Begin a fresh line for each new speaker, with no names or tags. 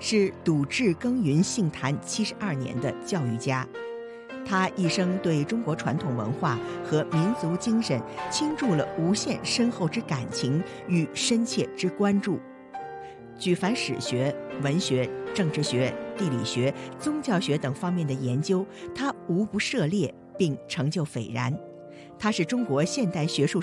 是笃志耕耘杏坛72年的教育家。他一生对中国传统文化和民族精神倾注了无限深厚之感情与深切之关注。举凡史学、文学、政治学、地理学、宗教学等方面的研究，他无不涉猎并成就斐然。他是中国现代学术